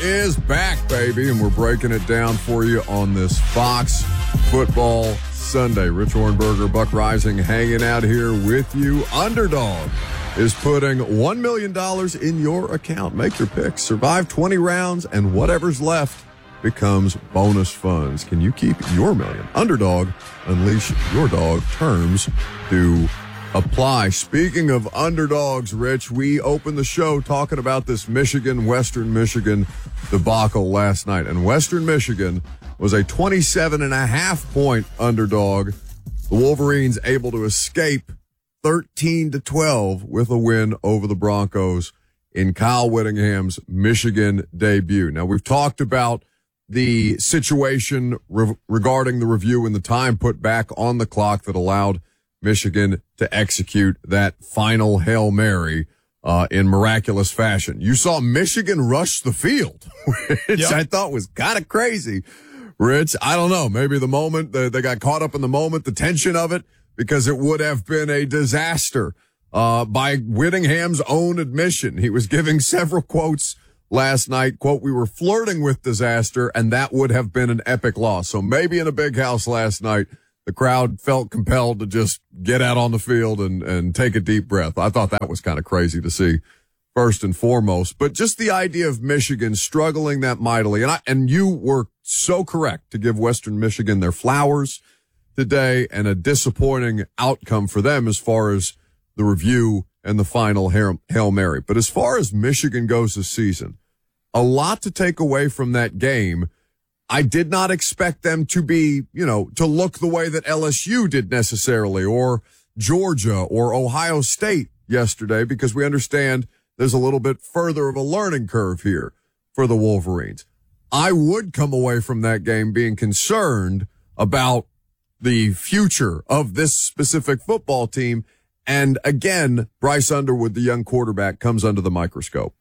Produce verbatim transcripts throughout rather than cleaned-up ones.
is back, baby, and we're breaking it down for you on this Fox Football Sunday. Rich Hornberger, Buck Rising, hanging out here with you. Underdog is putting one million dollars in your account. Make your picks. Survive twenty rounds, and whatever's left becomes bonus funds. Can you keep your million? Underdog, unleash your dog. Terms do apply. Speaking of underdogs, Rich, we opened the show talking about this Michigan, Western Michigan debacle last night. And Western Michigan was a twenty-seven and a half point underdog. The Wolverines able to escape thirteen to twelve with a win over the Broncos in Kyle Whittingham's Michigan debut. Now, we've talked about the situation re- regarding the review and the time put back on the clock that allowed Michigan to execute that final Hail Mary uh, in miraculous fashion. You saw Michigan rush the field, which yep. I thought was kind of crazy. Rich, I don't know. Maybe the moment, they, they got caught up in the moment, the tension of it, because it would have been a disaster uh, by Whittingham's own admission. He was giving several quotes last night. Quote, we were flirting with disaster, and that would have been an epic loss. So maybe in a big house last night, the crowd felt compelled to just get out on the field and, and take a deep breath. I thought that was kind of crazy to see, first and foremost. But just the idea of Michigan struggling that mightily. And I, and you were so correct to give Western Michigan their flowers today, and a disappointing outcome for them as far as the review and the final Hail Mary. But as far as Michigan goes this season, a lot to take away from that game. I did not expect them to be, you know, to look the way that L S U did necessarily, or Georgia or Ohio State yesterday, because we understand there's a little bit further of a learning curve here for the Wolverines. I would come away from that game being concerned about the future of this specific football team. And again, Bryce Underwood, the young quarterback, comes under the microscope.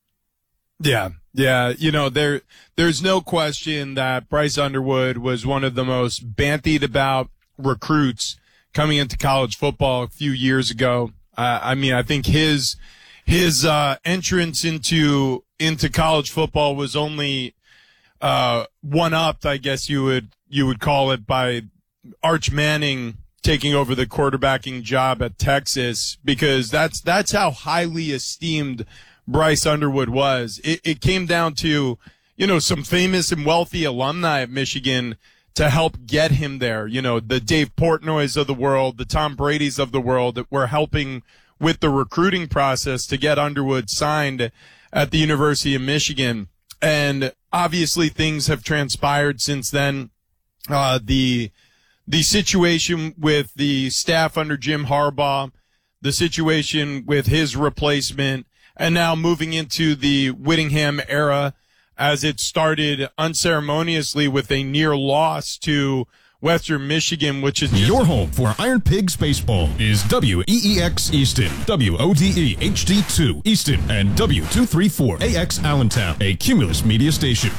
Yeah. Yeah, you know, there, there's no question that Bryce Underwood was one of the most bandied about recruits coming into college football a few years ago. Uh, I mean, I think his, his, uh, entrance into, into college football was only, uh, one-upped, I guess you would, you would call it, by Arch Manning taking over the quarterbacking job at Texas, because that's, that's how highly esteemed Bryce Underwood was. It, it came down to, you know, some famous and wealthy alumni at Michigan to help get him there. You know, the Dave Portnoys of the world, the Tom Brady's of the world that were helping with the recruiting process to get Underwood signed at the University of Michigan. And obviously things have transpired since then. Uh, the, the situation with the staff under Jim Harbaugh, the situation with his replacement, and now moving into the Whittingham era, as it started unceremoniously with a near loss to Western Michigan, which is your home for Iron Pigs baseball is W E E X Easton, W O D E H D two Easton, and W two thirty-four A X Allentown, a Cumulus media station.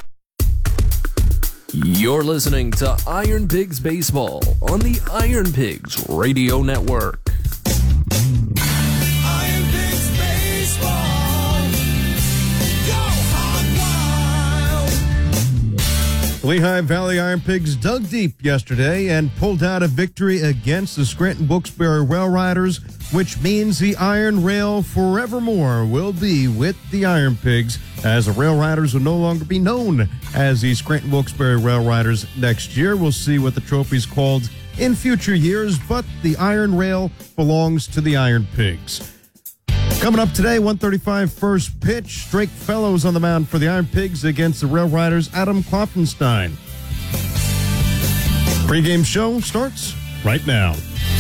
You're listening to Iron Pigs baseball on the Iron Pigs Radio Network. Lehigh Valley Iron Pigs dug deep yesterday and pulled out a victory against the Scranton Wilkes-Barre Rail Riders, which means the Iron Rail forevermore will be with the Iron Pigs, as the Rail Riders will no longer be known as the Scranton Wilkes-Barre Rail Riders next year. We'll see what the trophy's called in future years, but the Iron Rail belongs to the Iron Pigs. Coming up today, one thirty-five first pitch. Drake Fellows on the mound for the Iron Pigs against the Rail Riders' Adam Klopfenstein. Pre-game show starts right now.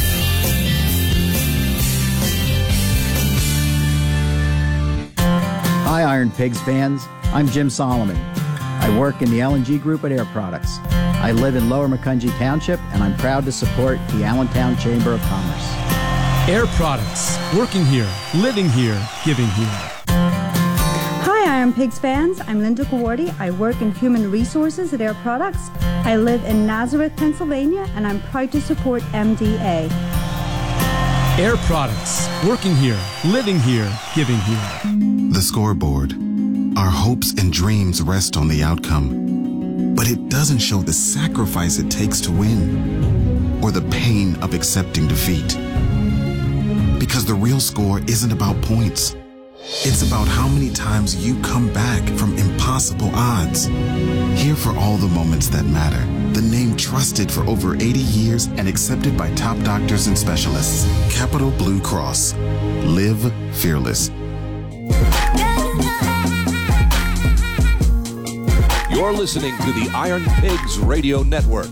Hi, Iron Pigs fans. I'm Jim Solomon. I work in the L and G Group at Air Products. I live in Lower Macungie Township, and I'm proud to support the Allentown Chamber of Commerce. Air Products. Working here, living here, giving here. Hi, Iron Pigs fans. I'm Linda Kawardi. I work in Human Resources at Air Products. I live in Nazareth, Pennsylvania, and I'm proud to support M D A. Air Products. Working here, living here, giving here. The Scoreboard. Our hopes and dreams rest on the outcome, but it doesn't show the sacrifice it takes to win or the pain of accepting defeat. Because the real score isn't about points. It's about how many times you come back from impossible odds. Here for all the moments that matter. The name trusted for over eighty years and accepted by top doctors and specialists. Capital Blue Cross. Live fearless. You're listening to the Iron Pigs Radio Network.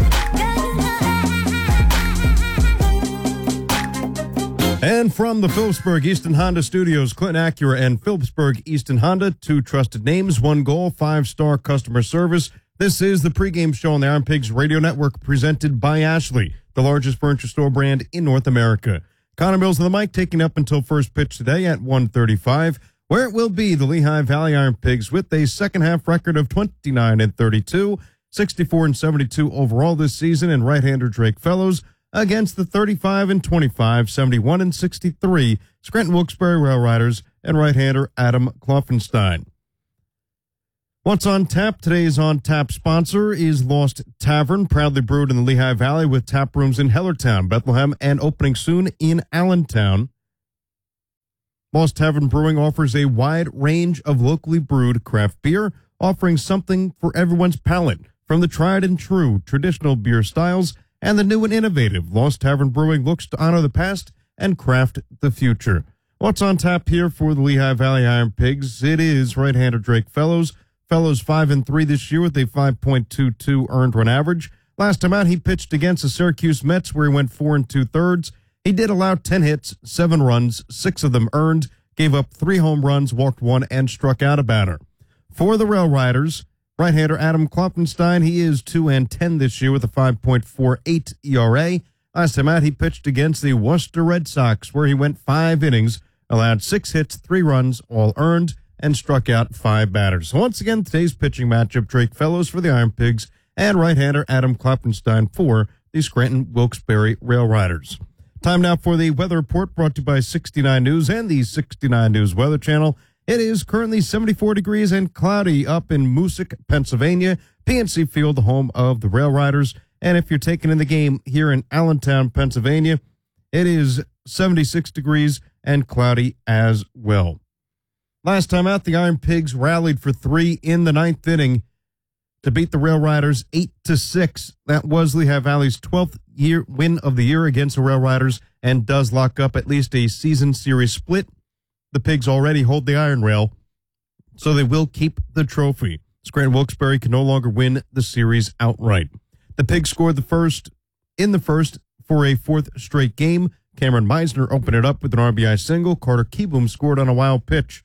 And from the Phillipsburg Easton Honda Studios, Clinton Acura and Phillipsburg Easton Honda, two trusted names, one goal, five-star customer service. This is the pregame show on the Iron Pigs Radio Network, presented by Ashley, the largest furniture store brand in North America. Connor Mills on the mic, taking up until first pitch today at one thirty-five, where it will be the Lehigh Valley Iron Pigs with a second-half record of twenty-nine and thirty-two, sixty-four and seventy-two overall this season, and right-hander Drake Fellows against the thirty-five and twenty-five, seventy-one and sixty-three Scranton Wilkes-Barre Rail Riders and right-hander Adam Kloffenstein. What's on tap? Today's on tap sponsor is Lost Tavern, proudly brewed in the Lehigh Valley with tap rooms in Hellertown, Bethlehem, and opening soon in Allentown. Lost Tavern Brewing offers a wide range of locally brewed craft beer, offering something for everyone's palate, from the tried and true traditional beer styles and the new and innovative. Lost Tavern Brewing looks to honor the past and craft the future. What's on tap here for the Lehigh Valley Iron Pigs? It is right-hander Drake Fellows. Fellows five and three this year with a five point two two earned run average. Last time out, he pitched against the Syracuse Mets, where he went four and two-thirds. He did allow ten hits, seven runs, six of them earned, gave up three home runs, walked one, and struck out a batter. For the Rail Riders, right-hander Adam Kloffenstein, he is two and ten this year with a five point four eight E R A. Last time out, he pitched against the Worcester Red Sox, where he went five innings, allowed six hits, three runs, all earned, and struck out five batters. So once again, today's pitching matchup, Drake Fellows for the Iron Pigs and right-hander Adam Kloffenstein for the Scranton Wilkes-Barre Rail Riders. Time now for the weather report brought to you by sixty-nine News and the sixty-nine News Weather Channel. It is currently seventy-four degrees and cloudy up in Moosic, Pennsylvania, P N C Field, the home of the Rail Riders. And if you're taking in the game here in Allentown, Pennsylvania, it is seventy-six degrees and cloudy as well. Last time out, the Iron Pigs rallied for three in the ninth inning to beat the Rail Riders eight to six. That was Lehigh Valley's twelfth year win of the year against the Rail Riders and does lock up at least a season series split. The Pigs already hold the Iron Rail, so they will keep the trophy. Scranton Wilkes-Barre can no longer win the series outright. The Pigs scored the first in the first for a fourth straight game. Cameron Meisner opened it up with an R B I single. Carter Kieboom scored on a wild pitch.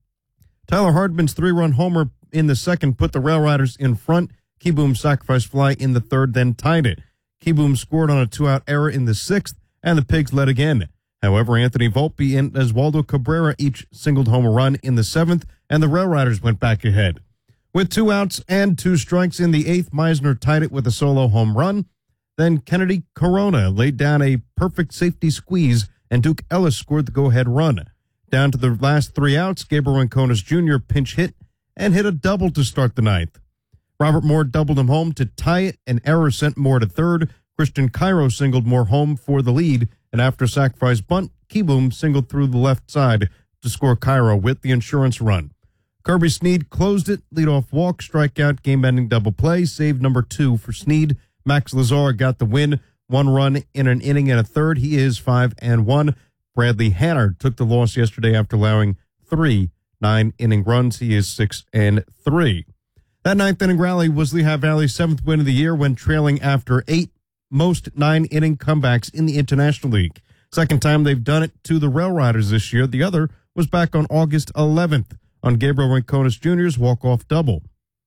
Tyler Hardman's three-run homer in the second put the Rail Riders in front. Kieboom's sacrifice fly in the third then tied it. Kieboom scored on a two-out error in the sixth, and the Pigs led again. However, Anthony Volpe and Oswaldo Cabrera each singled home a run in the seventh, and the Rail Riders went back ahead. With two outs and two strikes in the eighth, Meisner tied it with a solo home run. Then Kennedy Corona laid down a perfect safety squeeze, and Duke Ellis scored the go-ahead run. Down to the last three outs, Gabriel Rincones Junior pinch hit and hit a double to start the ninth. Robert Moore doubled him home to tie it. An error sent Moore to third. Christian Cairo singled Moore home for the lead, and after a sacrifice bunt, Kieboom singled through the left side to score Cairo with the insurance run. Kirby Sneed closed it, leadoff walk, strikeout, game-ending double play, save number two for Sneed. Max Lazar got the win, one run in an inning and a third. He is five and one. Bradley Hanner took the loss yesterday after allowing three nine-inning runs. He is six and three. That ninth-inning rally was Lehigh Valley's seventh win of the year when trailing after eight most nine-inning comebacks in the International League. Second time they've done it to the Rail Riders this year. The other was back on August eleventh on Gabriel Rincones Junior's walk-off double.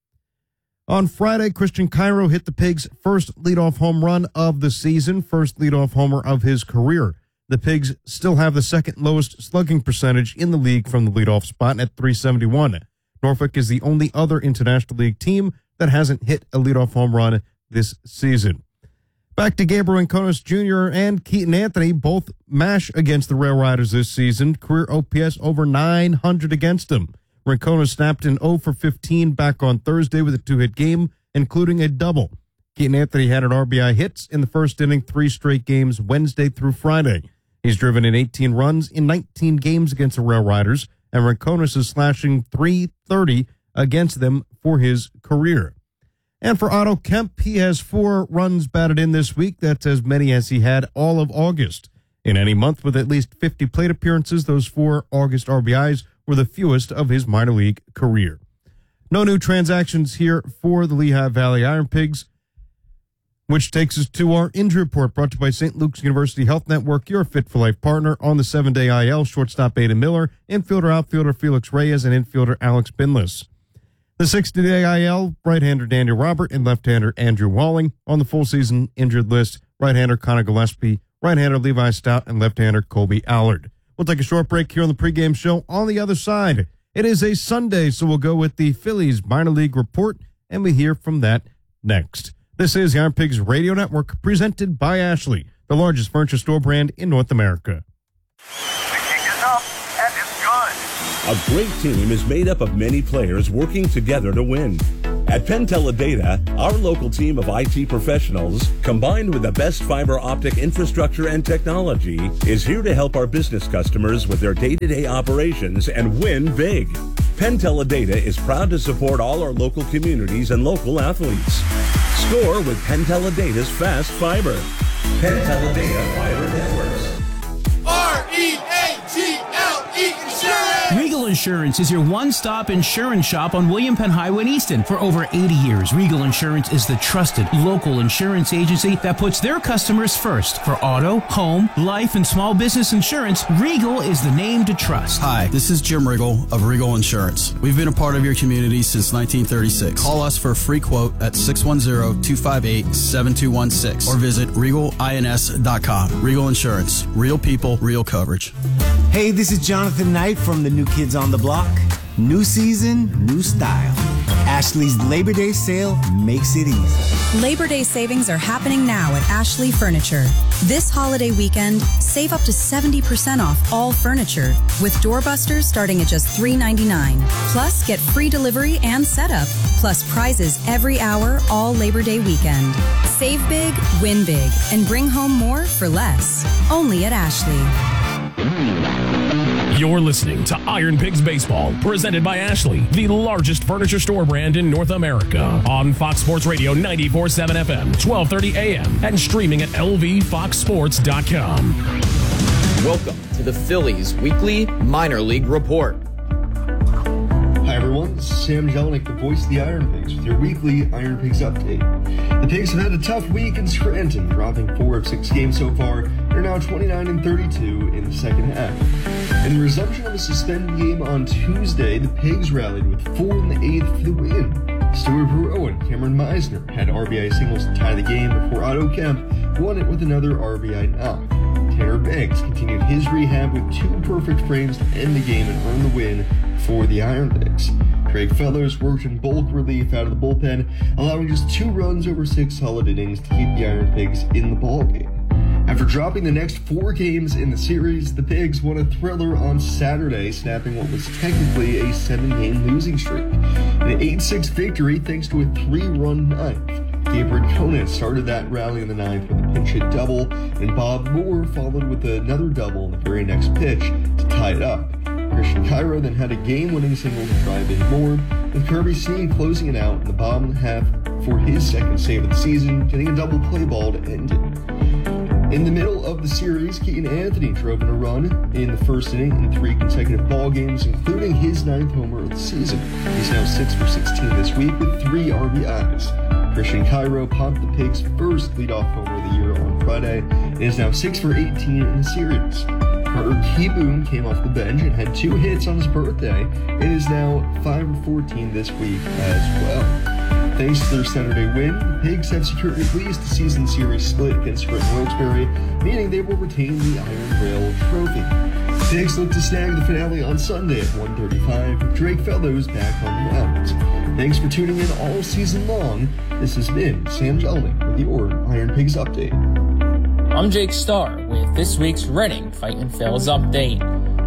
On Friday, Christian Cairo hit the Pigs' first leadoff home run of the season, first leadoff homer of his career. The Pigs still have the second lowest slugging percentage in the league from the leadoff spot at three seventy-one. Norfolk is the only other International League team that hasn't hit a leadoff home run this season. Back to Gabriel Rincones Junior and Keaton Anthony, both mash against the Rail Riders this season. Career O P S over nine hundred against them. Rincona snapped an oh for fifteen back on Thursday with a two-hit game, including a double. Keaton Anthony had an R B I hits in the first inning, three straight games Wednesday through Friday. He's driven in eighteen runs in nineteen games against the Rail Riders, and Rincones is slashing three thirty against them for his career. And for Otto Kemp, he has four runs batted in this week. That's as many as he had all of August. In any month with at least fifty plate appearances, those four August R B Is were the fewest of his minor league career. No new transactions here for the Lehigh Valley Iron Pigs, which takes us to our injury report brought to you by Saint Luke's University Health Network, your Fit for Life partner. On the seven-day I L, shortstop Aidan Miller, infielder, outfielder Felix Reyes, and infielder Alex Binless. The sixty-day I L, right-hander Daniel Robert and left-hander Andrew Walling. On the full-season injured list, right-hander Connor Gillespie, right-hander Levi Stout, and left-hander Colby Allard. We'll take a short break here on the pregame show. On the other side, it is a Sunday, so we'll go with the Phillies minor league report, and we hear from that next. This is the Iron Pigs Radio Network, presented by Ashley, the largest furniture store brand in North America. A great team is made up of many players working together to win. At Penteledata, our local team of I T professionals, combined with the best fiber optic infrastructure and technology, is here to help our business customers with their day-to-day operations and win big. Penteledata is proud to support all our local communities and local athletes. Score with Penteledata's fast fiber. Penteledata Fiber Networks. R E A G L E Insurance! Regal Insurance is your one-stop insurance shop on William Penn Highway in Easton. For over eighty years, Regal Insurance is the trusted local insurance agency that puts their customers first. For auto, home, life, and small business insurance, Regal is the name to trust. Hi, this is Jim Riggle of Regal Insurance. We've been a part of your community since nineteen thirty-six. Call us for a free quote at six one zero, two five eight, seven two one six or visit regal ins dot com. Regal Insurance. Real people, real coverage. Hey, this is Jonathan Knight from the New Kids on the Block. New season, new style. Ashley's Labor Day sale makes it easy. Labor Day savings are happening now at Ashley Furniture. This holiday weekend, save up to seventy percent off all furniture, with doorbusters starting at just three ninety-nine. Plus, get free delivery and setup, plus prizes every hour all Labor Day weekend. Save big, win big, and bring home more for less. Only at Ashley. You're listening to Iron Pigs Baseball, presented by Ashley, the largest furniture store brand in North America. On Fox Sports Radio ninety-four point seven F M, twelve thirty A M, and streaming at L V fox sports dot com. Welcome to the Phillies Weekly Minor League Report. Hi everyone, this is Sam Jelinek, the voice of the Iron Pigs, with your weekly Iron Pigs update. The Pigs have had a tough week in Scranton, dropping four of six games so far. They're now twenty-nine and thirty-two in the second half. In the resumption of a suspended game on Tuesday, the Pigs rallied with four in the eighth for the win. Stuart Perot and Cameron Meisner had R B I singles to tie the game before Otto Kemp won it with another R B I knock. Tanner Banks continued his rehab with two perfect frames to end the game and earn the win for the Iron Pigs. Craig Fellows worked in bulk relief out of the bullpen, allowing just two runs over six solid innings to keep the Iron Pigs in the ballgame. After dropping the next four games in the series, the Pigs won a thriller on Saturday, snapping what was technically a seven-game losing streak. An eight six victory thanks to a three-run ninth. Gabe Rincones started that rally in the ninth with a pinch hit double, and Bob Moore followed with another double in the very next pitch to tie it up. Christian Cairo then had a game-winning single to drive in more, with Kirby Snead closing it out in the bottom of the half for his second save of the season, getting a double play ball to end it. In the middle of the series, Keaton Anthony drove in a run in the first inning in three consecutive ball games, including his ninth homer of the season. He's now six for sixteen this week with three R B Is. Christian Cairo popped the Pigs' first leadoff homer of the year on Friday and is now six for eighteen in the series. Carter Kieboom came off the bench and had two hits on his birthday and is now five for fourteen this week as well. Thanks to their Saturday win, the Pigs have secured at least a season series split against Scranton Wilkes-Barre, meaning they will retain the Iron Rail Trophy. The Pigs look to snag the finale on Sunday at one thirty-five, with Drake Fellows back on the mound. Thanks for tuning in all season long. This has been Sam Jelinek with your Iron Pigs Update. I'm Jake Starr with this week's Reading Fightin' Phils Update.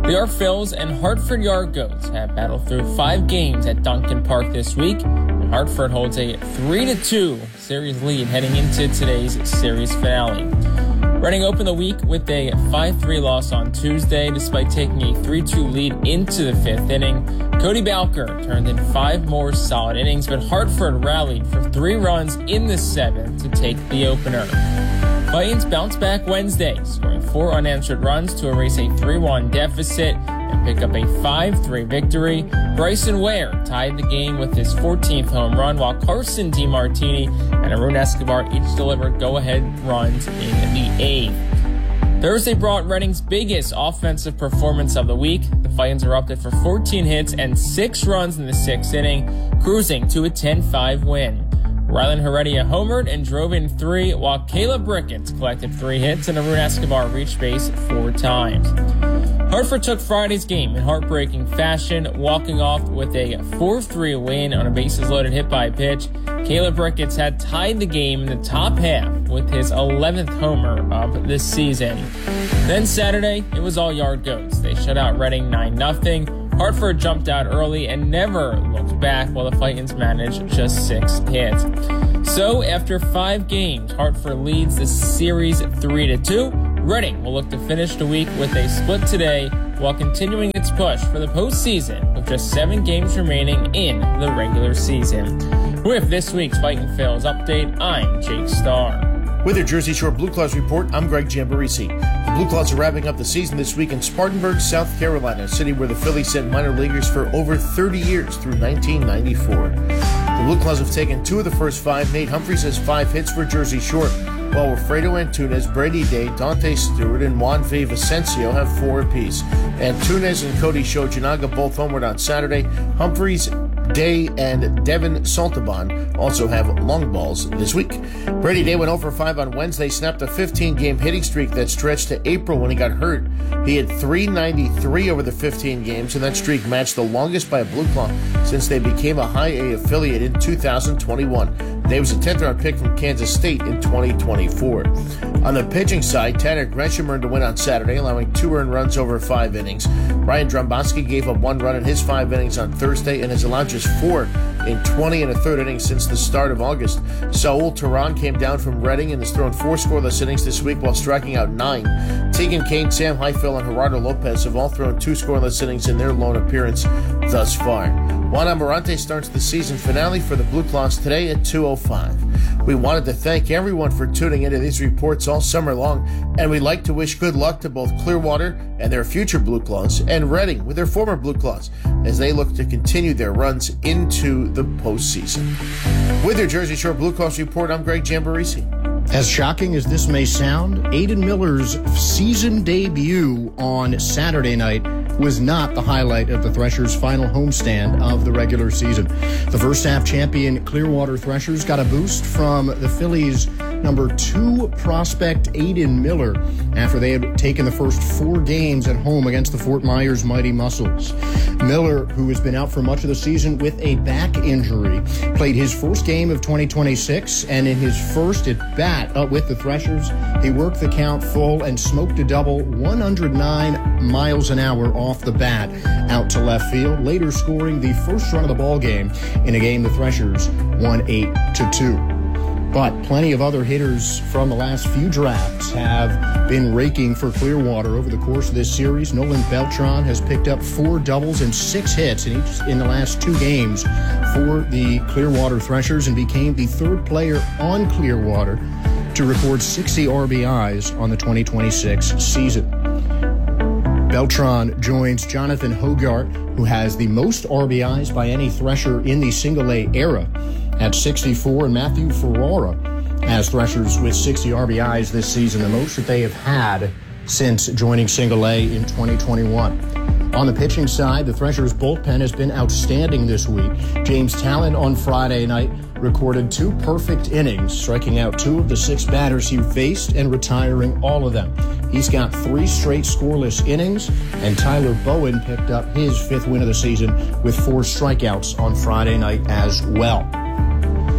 The York Phils and Hartford Yard Goats have battled through five games at Duncan Park this week, and Hartford holds a three to two series lead heading into today's series finale. Reading opened the week with a five three loss on Tuesday. Despite taking a three two lead into the fifth inning, Cody Balker turned in five more solid innings, but Hartford rallied for three runs in the seventh to take the opener. Titans bounced back Wednesday, scoring four unanswered runs to erase a three one deficit and pick up a five three victory. Bryson Ware tied the game with his fourteenth home run, while Carson DiMartini and Arun Escobar each delivered go-ahead runs in the eighth. Thursday brought Reading's biggest offensive performance of the week. The Titans erupted for fourteen hits and six runs in the sixth inning, cruising to a ten five win. Rylan Heredia homered and drove in three, while Caleb Ricketts collected three hits and Arun Escobar reached base four times. Hartford took Friday's game in heartbreaking fashion, walking off with a four three win on a bases-loaded hit by pitch. Caleb Ricketts had tied the game in the top half with his eleventh homer of this season. Then Saturday, it was all Yard Goats. They shut out Reading nine nothing. Hartford jumped out early and never looked back, while the Titans managed just six hits. So, after five games, Hartford leads the series three to two. Reading will look to finish the week with a split today, while continuing its push for the postseason with just seven games remaining in the regular season. With this week's Fighting Phils update, I'm Jake Starr. With your Jersey Shore Blue Claws report, I'm Greg Giambarisi. The Blue Claws are wrapping up the season this week in Spartanburg, South Carolina, a city where the Phillies sent minor leaguers for over thirty years through nineteen ninety-four. The Blue Claws have taken two of the first five. Nate Humphreys has five hits for Jersey Shore, while Wilfredo Antunes, Brady Day, Dante Stewart, and Juan V. Vicencio have four apiece. Antunes and Cody Shojinaga both homered on Saturday. Humphreys, Day, and Devin Saltaban also have long balls this week. Brady Day went oh for five on Wednesday, snapped a fifteen-game hitting streak that stretched to April when he got hurt. He had three ninety-three over the fifteen games, and that streak matched the longest by a Blue Claw since they became a High A affiliate in two thousand twenty-one. Day was a tenth-round pick from Kansas State in twenty twenty-four. On the pitching side, Tanner Gresham earned a win on Saturday, allowing two earned runs over five innings. Ryan Dromboski gave up one run in his five innings on Thursday and has allowed just four in twenty and a third innings since the start of August. Saul Tehran came down from Reading and has thrown four scoreless innings this week while striking out nine. Tegan Kane, Sam Highfill, and Gerardo Lopez have all thrown two scoreless innings in their lone appearance thus far. Juan Amarante starts the season finale for the Blue Claws today at two oh five. We wanted to thank everyone for tuning into these reports all summer long, and we'd like to wish good luck to both Clearwater and their future Blue Claws, and Reading with their former Blue Claws, as they look to continue their runs into the postseason. With your Jersey Shore Blue Claws report, I'm Greg Giambarisi. As shocking as this may sound, Aiden Miller's season debut on Saturday night was not the highlight of the Threshers' final homestand of the regular season. The first half champion Clearwater Threshers got a boost from the Phillies' number two prospect Aiden Miller after they had taken the first four games at home against the Fort Myers Mighty Muscles. Miller, who has been out for much of the season with a back injury, played his first game of twenty twenty-six, and in his first at bat uh, with the Threshers, he worked the count full and smoked a double one hundred nine miles an hour off the bat out to left field, later scoring the first run of the ball game in a game the Threshers won eight to two. But plenty of other hitters from the last few drafts have been raking for Clearwater over the course of this series. Nolan Beltran has picked up four doubles and six hits in each in the last two games for the Clearwater Threshers and became the third player on Clearwater to record sixty R B Is on the twenty twenty-six season. Beltran joins Jonathan Hogart, who has the most R B Is by any Thresher in the single-A era, at sixty-four, and Matthew Ferrara has Threshers with sixty R B Is this season, the most that they have had since joining single-A in twenty twenty-one. On the pitching side, the Threshers' bullpen has been outstanding this week. James Talon on Friday night recorded two perfect innings, striking out two of the six batters he faced and retiring all of them. He's got three straight scoreless innings, and Tyler Bowen picked up his fifth win of the season with four strikeouts on Friday night as well.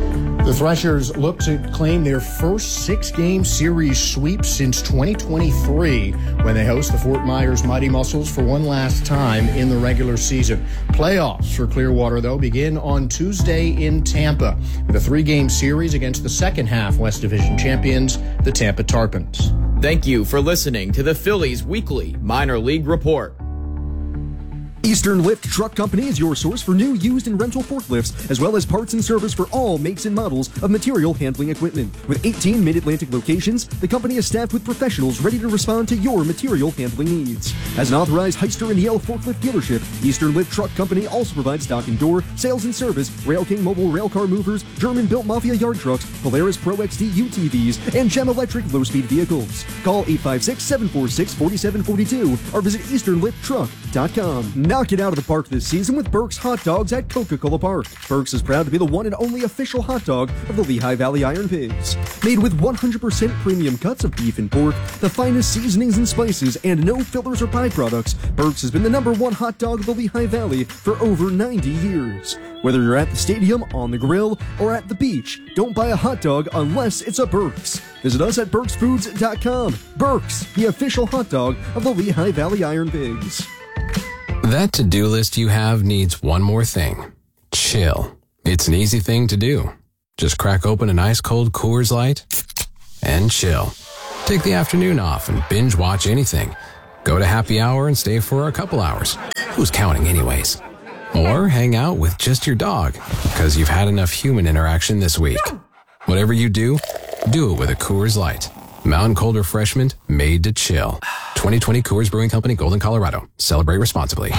The Threshers look to claim their first six-game series sweep since twenty twenty-three when they host the Fort Myers Mighty Mussels for one last time in the regular season. Playoffs for Clearwater, though, begin on Tuesday in Tampa with a three-game series against the second-half West Division champions, the Tampa Tarpons. Thank you for listening to the Phillies Weekly Minor League Report. Eastern Lift Truck Company is your source for new, used, and rental forklifts, as well as parts and service for all makes and models of material handling equipment. With eighteen Mid-Atlantic locations, the company is staffed with professionals ready to respond to your material handling needs. As an authorized Hyster and Yale forklift dealership, Eastern Lift Truck Company also provides dock and door, sales and service, Rail King mobile railcar movers, German-built Mafia yard trucks, Polaris Pro X D U T Vs, and Gem Electric low-speed vehicles. Call eight five six, seven four six, four seven four two or visit eastern lift truck dot com. Knock it out of the park this season with Burke's Hot Dogs at Coca-Cola Park. Burke's is proud to be the one and only official hot dog of the Lehigh Valley Iron Pigs. Made with one hundred percent premium cuts of beef and pork, the finest seasonings and spices, and no fillers or byproducts, Burke's has been the number one hot dog of the Lehigh Valley for over ninety years. Whether you're at the stadium, on the grill, or at the beach, don't buy a hot dog unless it's a Burke's. Visit us at burks foods dot com. Burke's, the official hot dog of the Lehigh Valley Iron Pigs. That to-do list you have needs one more thing. Chill. It's an easy thing to do. Just crack open an ice-cold Coors Light and chill. Take the afternoon off and binge watch anything. Go to happy hour and stay for a couple hours. Who's counting anyways? Or hang out with just your dog, because you've had enough human interaction this week. Whatever you do, do it with a Coors Light. Mountain Cold Refreshment made to chill. twenty twenty Coors Brewing Company, Golden, Colorado. Celebrate responsibly.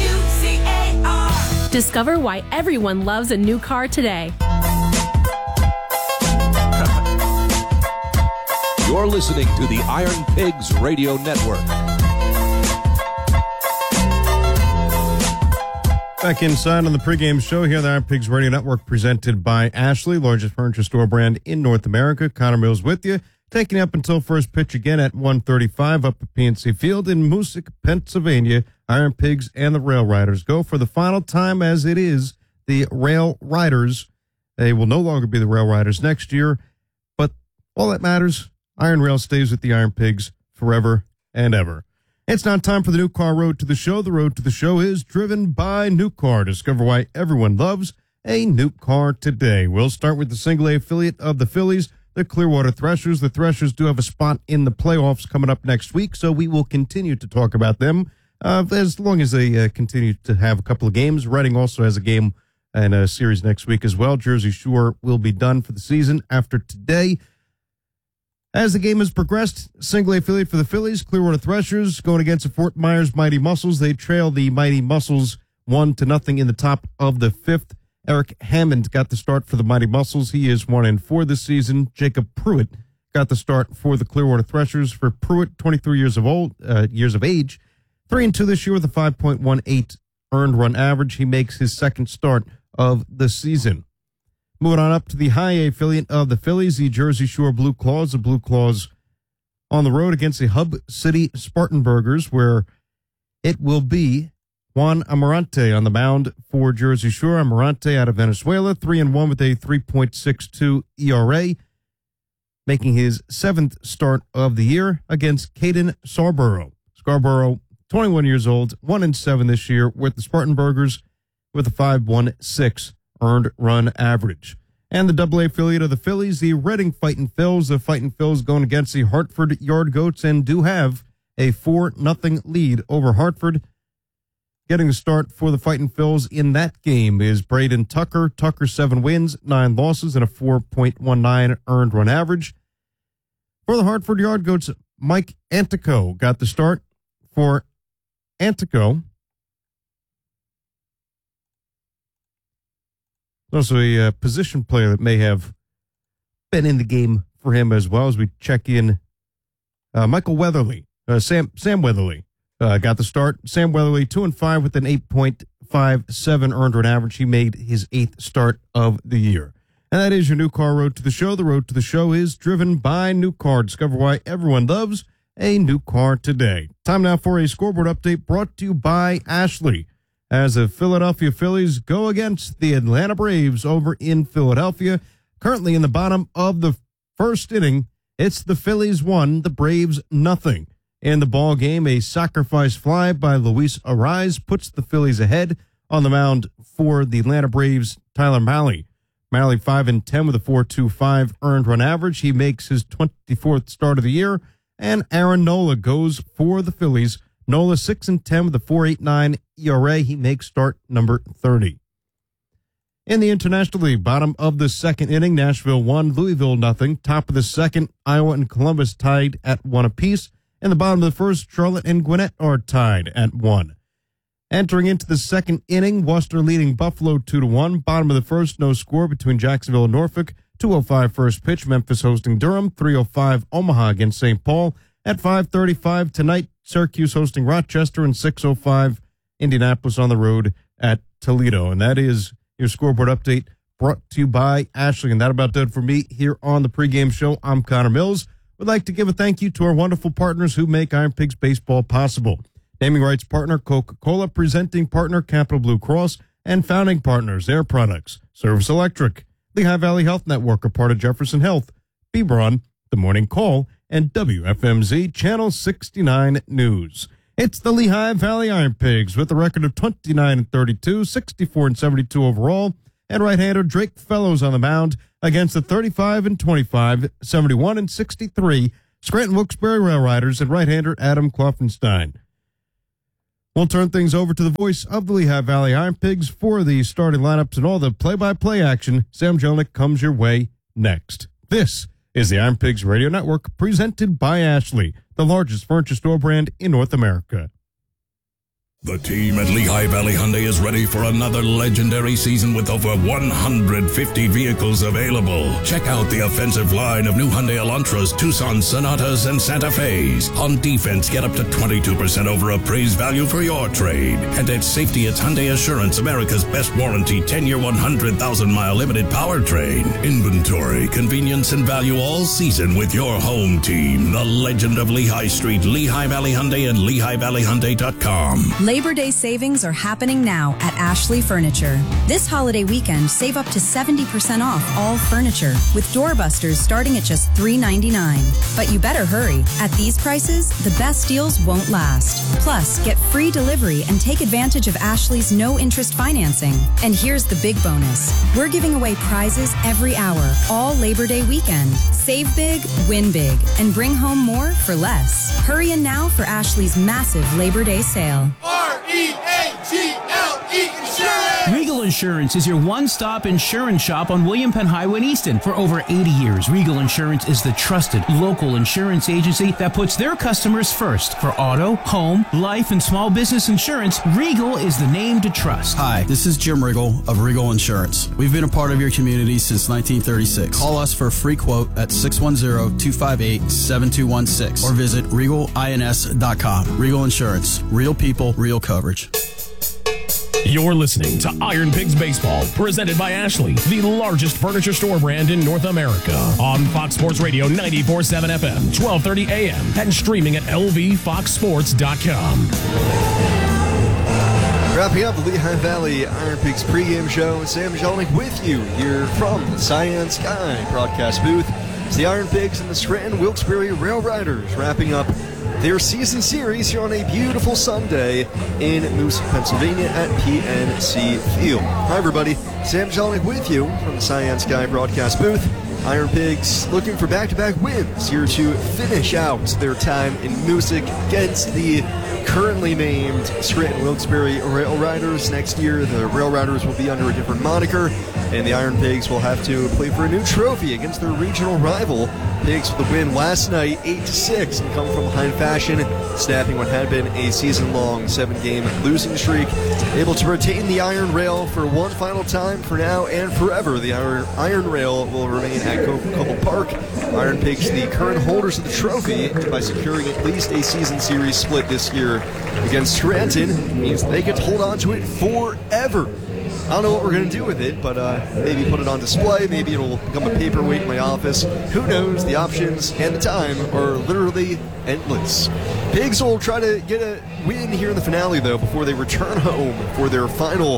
Discover why everyone loves a new car today. You're listening to the Iron Pigs Radio Network. Back inside on the pregame show here on the Iron Pigs Radio Network, presented by Ashley, largest furniture store brand in North America. Connor Mills with you. Taking up until first pitch again at one thirty-five up at P N C Field in Moosic, Pennsylvania. Iron Pigs and the Rail Riders go for the final time, as it is the Rail Riders. They will no longer be the Rail Riders next year, but all that matters, Iron Rail stays with the Iron Pigs forever and ever. It's now time for the New Car Road to the Show. The Road to the Show is driven by New Car. Discover why everyone loves a new car today. We'll start with the single A affiliate of the Phillies, the Clearwater Threshers. The Threshers do have a spot in the playoffs coming up next week, so we will continue to talk about them uh, as long as they uh, continue to have a couple of games. Reading also has a game and a series next week as well. Jersey Shore will be done for the season after today. As the game has progressed, single A affiliate for the Phillies, Clearwater Threshers, going against the Fort Myers Mighty Mussels. They trail the Mighty Mussels one to nothing in the top of the fifth. Eric Hammond got the start for the Mighty Mussels. He is one and four this season. Jacob Pruitt got the start for the Clearwater Threshers. For Pruitt, twenty-three years of old, uh, years of age, three and two this year with a five point one eight earned run average. He makes his second start of the season. Moving on up to the high A affiliate of the Phillies, the Jersey Shore Blue Claws. The Blue Claws on the road against the Hub City Spartanburgers, where it will be Juan Amarante on the mound for Jersey Shore. Amarante out of Venezuela, three and one with a three point six two E R A, making his seventh start of the year against Caden Scarborough. Scarborough, twenty-one years old, one and seven this year with the Spartanburgers with a five point one six earned run average. And the double A affiliate of the Phillies, the Reading Fightin' Phils. The Fightin' Phils going against the Hartford Yard Goats and do have a four nothing lead over Hartford. Getting the start for the Fightin' Phils in that game is Braden Tucker. Tucker, seven wins, nine losses, and a four point one nine earned run average. For the Hartford Yard Goats, Mike Antico got the start for Antico. Also a uh, position player that may have been in the game for him as well as we check in. Uh, Michael Weatherly, uh, Sam Sam Weatherly uh, got the start. Sam Weatherly, two and five with an eight point five seven earned run average. He made his eighth start of the year. And that is your New Car Road to the Show. The Road to the Show is driven by New Car. Discover why everyone loves a new car today. Time now for a scoreboard update brought to you by Ashley, as the Philadelphia Phillies go against the Atlanta Braves over in Philadelphia. Currently in the bottom of the first inning, it's the Phillies one, the Braves nothing. In the ball game, a sacrifice fly by Luis Arraez puts the Phillies ahead. On the mound for the Atlanta Braves, Tyler Mahle. Mahle five and ten with a four point two five earned run average. He makes his twenty-fourth start of the year. And Aaron Nola goes for the Phillies. Nola six and ten with a four point eight nine E R A. He makes start number thirty. In the International League, bottom of the second inning, Nashville one, Louisville nothing. Top of the second, Iowa and Columbus tied at one apiece. In the bottom of the first, Charlotte and Gwinnett are tied at one. Entering into the second inning, Worcester leading Buffalo two to one. Bottom of the first, no score between Jacksonville and Norfolk. two oh five first pitch, Memphis hosting Durham. three oh five Omaha against Saint Paul. At five thirty-five tonight, Syracuse hosting Rochester, and six oh five Indianapolis on the road at Toledo. And that is your scoreboard update brought to you by Ashley. And that about done for me here on the pregame show. I'm Connor Mills. Would like to give a thank you to our wonderful partners who make Iron Pigs baseball possible. Naming rights partner Coca-Cola, presenting partner Capital Blue Cross, and founding partners Air Products, Service Electric, Lehigh Valley Health Network, a part of Jefferson Health, Beberon, The Morning Call, and W F M Z Channel sixty-nine News. It's the Lehigh Valley Iron Pigs with a record of twenty-nine and thirty-two, sixty-four and seventy-two overall, and right-hander Drake Fellows on the mound against the thirty-five and twenty-five, seventy-one and sixty-three Scranton Wilkes-Barre Rail Riders and right-hander Adam Kloffenstein. We'll turn things over to the voice of the Lehigh Valley Iron Pigs for the starting lineups and all the play-by-play action. Sam Jelinek comes your way next. This is the Iron Pigs Radio Network, presented by Ashley, the largest furniture store brand in North America. The team at Lehigh Valley Hyundai is ready for another legendary season with over one hundred fifty vehicles available. Check out the offensive line of new Hyundai Elantras, Tucson Sonatas, and Santa Fe's. On defense, get up to twenty-two percent over appraised value for your trade. And at safety, it's Hyundai Assurance, America's best warranty, ten-year, one hundred thousand mile limited powertrain. Inventory, convenience, and value all season with your home team. The legend of Lehigh Street, Lehigh Valley Hyundai, and Lehigh Valley Hyundai dot com. Labor Day savings are happening now at Ashley Furniture. This holiday weekend, save up to seventy percent off all furniture, with doorbusters starting at just three ninety-nine. But you better hurry. At these prices, the best deals won't last. Plus, get free delivery and take advantage of Ashley's no-interest financing. And here's the big bonus. We're giving away prizes every hour, all Labor Day weekend. Save big, win big, and bring home more for less. Hurry in now for Ashley's massive Labor Day sale. R E A G L E Insurance! Regal Insurance is your one-stop insurance shop on William Penn Highway in Easton. For over eighty years, Regal Insurance is the trusted local insurance agency that puts their customers first. For auto, home, life, and small business insurance, Regal is the name to trust. Hi, this is Jim Riggle of Regal Insurance. We've been a part of your community since nineteen thirty-six. Call us for a free quote at six one zero, two five eight, seven two one six or visit regal ins dot com. Regal Insurance. Real people, real coverage. You're listening to Iron Pigs Baseball, presented by Ashley, the largest furniture store brand in North America. On Fox Sports Radio ninety-four point seven F M, twelve thirty A M, and streaming at L V fox sports dot com. Wrapping up the Lehigh Valley Iron Pigs pregame show, Sam Jelinek with you here from the Cyan Sky broadcast booth. It's the Iron Pigs and the Scranton Wilkes-Barre Rail Riders wrapping up their season series here on a beautiful Sunday in Moose, Pennsylvania at P N C Field. Hi everybody, Sam Jelinek with you from the Cyan Sky broadcast booth. Iron Pigs looking for back-to-back wins here to finish out their time in Moose against the currently named Scranton Wilkes-Barre Rail Riders. Next year, the Rail Riders will be under a different moniker, and the Iron Pigs will have to play for a new trophy against their regional rival. Pigs with a win last night, eight to six, and come from behind fashion, snapping what had been a season-long seven-game losing streak. Able to retain the Iron Rail for one final time for now and forever. The Iron, Iron Rail will remain at Coca-Cola Park. Iron Pigs, the current holders of the trophy, by securing at least a season series split this year against Scranton, means they get to hold on to it forever. I don't know what we're going to do with it, but uh, maybe put it on display, maybe it'll become a paperweight in my office. Who knows? The options and the time are literally endless. Pigs will try to get a win here in the finale, though, before they return home for their final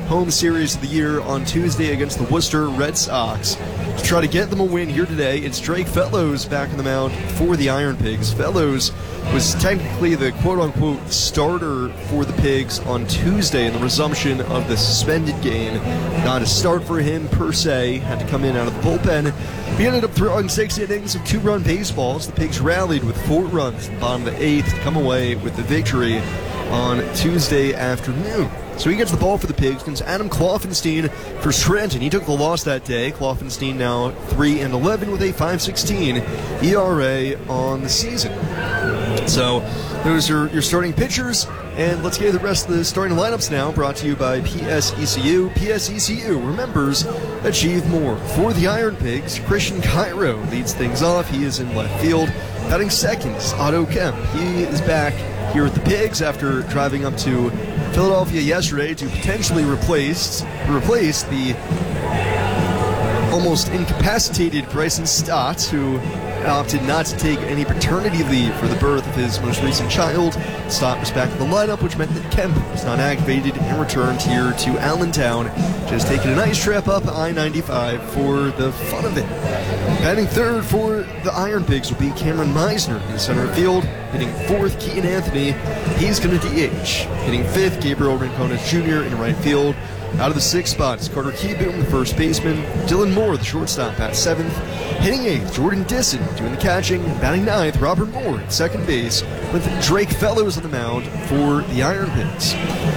home series of the year on Tuesday against the Worcester Red Sox. To try to get them a win here today, it's Drake Fellows back on the mound for the Iron Pigs. Fellows was technically the quote-unquote starter for the Pigs on Tuesday in the resumption of the suspended game. Not a start for him per se, had to come in out of the bullpen. He ended up throwing six innings of two-run baseballs. The Pigs rallied with four runs in the bottom of the eighth to come away with the victory on Tuesday afternoon. So he gets the ball for the Pigs against Adam Kloffenstein for Scranton. He took the loss that day. Kloffenstein now three and eleven with a five sixteen E R A on the season. So those are your starting pitchers, and let's get the rest of the starting lineups now, brought to you by P S E C U. P S E C U remembers achieve more. For the Iron Pigs, Christian Cairo leads things off. He is in left field. Batting second is Otto Kemp. He is back here at the Pigs after driving up to Philadelphia yesterday to potentially replace replace the almost incapacitated Bryson Stott, who opted not to take any paternity leave for the birth of his most recent child. Stott was back in the lineup, which meant that Kemp was not activated and returned here to Allentown, just taking a nice trip up I ninety-five for the fun of it. Batting third for the Iron Pigs will be Cameron Meisner in center field. Hitting fourth, Keaton Anthony. He's going to D H. Hitting fifth, Gabriel Rincones Junior in right field. Out of the sixth spot is Carter Keyboom, the first baseman. Dylan Moore, the shortstop, at seventh. Hitting eighth, Jordan Disson doing the catching. Batting ninth, Robert Moore at second base, with Drake Fellows on the mound for the Iron Pigs.